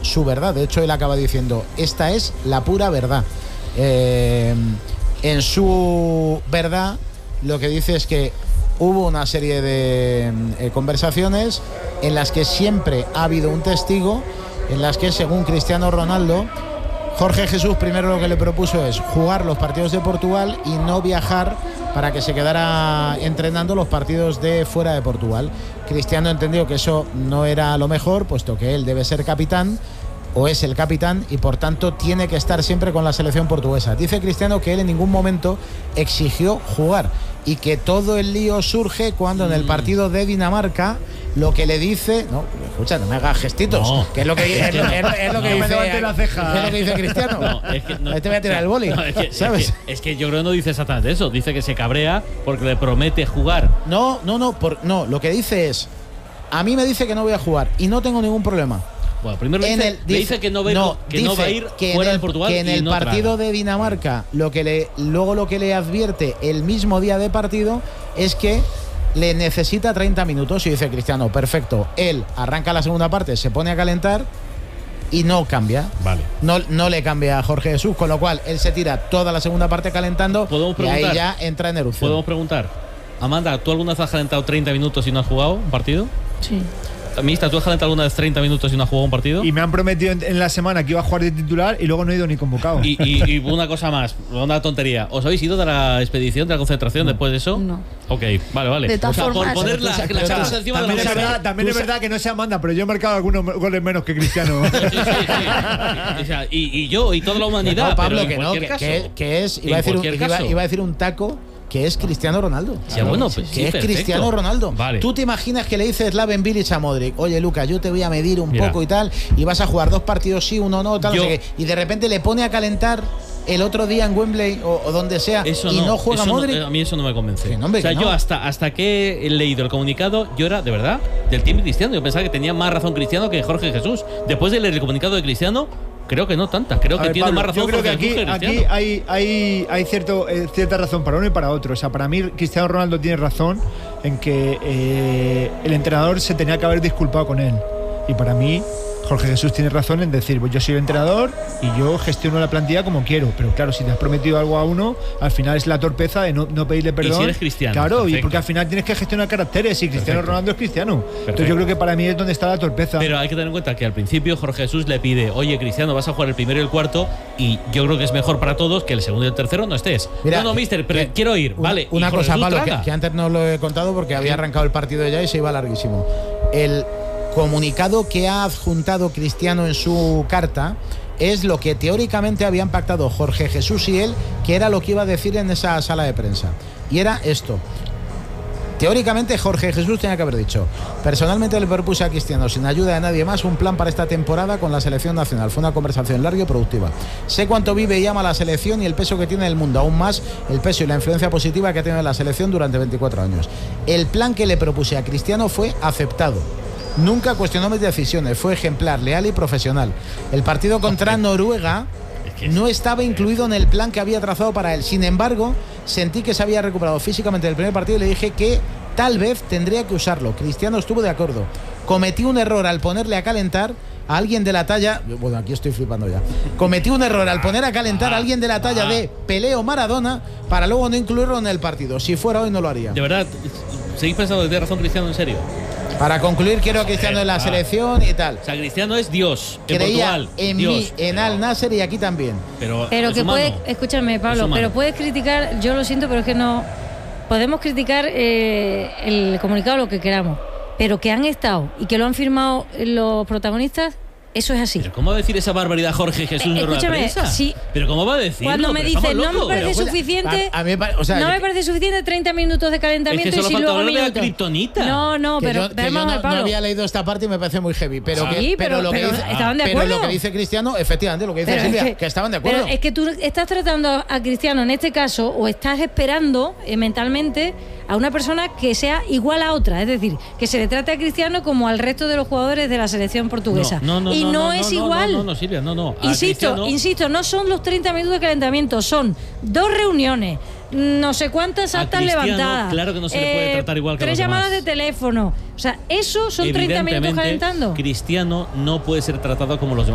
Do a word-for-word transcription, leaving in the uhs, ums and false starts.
su verdad. De hecho, él acaba diciendo, esta es la pura verdad. Eh, en su verdad, lo que dice es que hubo una serie de eh, conversaciones en las que siempre ha habido un testigo, en las que, según Cristiano Ronaldo, Jorge Jesús primero lo que le propuso es jugar los partidos de Portugal y no viajar para que se quedara entrenando los partidos de fuera de Portugal. Cristiano entendió que eso no era lo mejor, puesto que él debe ser capitán, o es el capitán, y por tanto tiene que estar siempre con la selección portuguesa. Dice Cristiano que él en ningún momento exigió jugar y que todo el lío surge cuando en el partido de Dinamarca lo que le dice, no, escucha, no me hagas gestitos, no, que es lo que, es, es, es lo que no, dice, me la ceja. ¿Qué es lo que dice Cristiano? No, es que no, ahí te voy a tirar el boli, no, es que, ¿sabes? Es que, es que yo creo que no dice exactamente eso, dice que se cabrea porque le promete jugar. No, no, no, por, no, lo que dice es, a mí me dice que no voy a jugar y no tengo ningún problema. Bueno, primero le dice, el, le dice que no va, no, que no va a ir que fuera el, de Portugal. Que en el no partido traga. de Dinamarca, lo que le, luego lo que le advierte el mismo día de partido es que le necesita treinta minutos. Y dice Cristiano, perfecto, él arranca la segunda parte, se pone a calentar y no cambia. Vale. No, no le cambia a Jorge Jesús, con lo cual él se tira toda la segunda parte calentando y ahí ya entra en erupción. ¿Podemos preguntar? Amanda, ¿tú alguna vez has calentado treinta minutos y no has jugado un partido? Sí. Mista, ¿tú has calentado alguna vez treinta minutos y no has jugado un partido? Y me han prometido en, en la semana que iba a jugar de titular y luego no he ido ni convocado. Y, y, y una cosa más, una tontería. ¿Os habéis ido de la expedición, de la concentración no. después de eso? No. Ok, vale, vale. De todas o sea, formas, por poner la, la cosa encima también de la es mesa. verdad, también es verdad que no se Amanda, pero yo he marcado algunos goles menos que Cristiano. Sí, sí, sí, sí. O sea, y, y yo y toda la humanidad. No, Pablo, pero que no, que, caso, que, que es, iba a, decir un, iba, iba a decir un taco. Que es Cristiano Ronaldo. Sí, bueno, pues, que sí, es perfecto. Cristiano Ronaldo. Vale. Tú te imaginas que le dices Slaven Bilic a Modric, oye Lucas, yo te voy a medir un Mira. poco y tal, y vas a jugar dos partidos sí, uno no, tal, Yo, no sé qué, y de repente le pone a calentar el otro día en Wembley o, o donde sea eso y no, no juega eso Modric. No, a mí eso no me convence. Que no, hombre, o sea, que yo no. hasta, hasta que he leído el comunicado, yo era, de verdad, del team Cristiano. Yo pensaba que tenía más razón Cristiano que Jorge Jesús. Después de leer el comunicado de Cristiano, creo que no tanta. Creo A que ver, tiene Pablo, más razón yo creo que Jorge aquí, Jesús que aquí Cristiano. hay, hay, hay cierto, eh, cierta razón para uno y para otro. O sea, para mí Cristiano Ronaldo tiene razón en que eh, el entrenador se tenía que haber disculpado con él. Y para mí Jorge Jesús tiene razón en decir, pues yo soy el entrenador y yo gestiono la plantilla como quiero. Pero claro, si te has prometido algo a uno, al final es la torpeza de no, no pedirle perdón. Y si eres cristiano. Claro, perfecto. y porque al final tienes que gestionar caracteres y Cristiano Perfecto. Ronaldo es cristiano. Perfecto. Entonces yo creo que para mí es donde está la torpeza. Pero hay que tener en cuenta que al principio Jorge Jesús le pide, oye Cristiano, vas a jugar el primero y el cuarto, y yo creo que es mejor para todos que el segundo y el tercero no estés. Mira, no, no, mister, pero que- quiero ir, Una, vale. una y Jorge cosa, Jesús Pablo, que, traga. que antes no lo he contado porque había arrancado el partido ya y se iba larguísimo. El comunicado que ha adjuntado Cristiano en su carta es lo que teóricamente habían pactado Jorge Jesús y él, que era lo que iba a decir en esa sala de prensa. Y era esto. Teóricamente Jorge Jesús tenía que haber dicho: personalmente le propuse a Cristiano, sin ayuda de nadie más, un plan para esta temporada con la selección nacional. Fue una conversación larga y productiva. Sé cuánto vive y ama la selección y el peso que tiene en el mundo, aún más el peso y la influencia positiva que ha tenido en la selección durante veinticuatro años. El plan que le propuse a Cristiano fue aceptado. Nunca cuestionó mis decisiones, fue ejemplar, leal y profesional. El partido contra Noruega no estaba incluido en el plan que había trazado para él. Sin embargo, sentí que se había recuperado físicamente del primer partido y le dije que tal vez tendría que usarlo. Cristiano estuvo de acuerdo. Cometí un error al ponerle a calentar a alguien de la talla... Bueno, aquí estoy flipando ya. Cometí un error al poner a calentar a alguien de la talla de Pelé o Maradona para luego no incluirlo en el partido. Si fuera hoy no lo haría. De verdad, ¿seguís pensando que tiene razón Cristiano en serio? Para concluir, quiero a Cristiano en la selección y tal. O sea, Cristiano es Dios en Creía Portugal. en Dios, mí, en Al Nasser y aquí también. Pero, Pero es que humano. puedes, escúchame Pablo, pero puedes criticar, yo lo siento, pero es que no, podemos criticar eh, el comunicado lo que queramos, pero que han estado y que lo han firmado los protagonistas, eso es así. ¿Pero cómo va a decir esa barbaridad Jorge Jesús Eh, en la escúchame, prensa? sí. ¿Pero cómo va a decirlo? Cuando me Pero dices, estamos no me locos. parece Pero, suficiente, a- a mí me pare- o sea, no yo- me parece suficiente treinta minutos de calentamiento Es que y solo si falta luego hablar de la minutos. kriptonita. No, no, que pero yo, que vamos yo a ver, no, Pablo. no había leído esta parte y me parece muy heavy. Pero, Sí, que, pero- lo que pero dice, estaban de pero acuerdo. lo que dice Cristiano, efectivamente, lo que dice Pero Silvia, es que, que- estaban de acuerdo. Pero es que tú estás tratando a Cristiano en este caso, o estás esperando eh, mentalmente a una persona que sea igual a otra, es decir, que se le trate a Cristiano como al resto de los jugadores de la selección portuguesa. No, no, no, y no, no, no, es no, igual. No, no, no, Silvia, no, no. A Insisto, Cristiano- insisto, no son los treinta minutos de calentamiento, son dos reuniones, no sé cuántas A actas Cristiano, levantadas. claro que no se le puede tratar igual que a Tres los llamadas demás. de teléfono. O sea, eso son treinta minutos Evidentemente, calentando. Cristiano no puede ser tratado como los demás.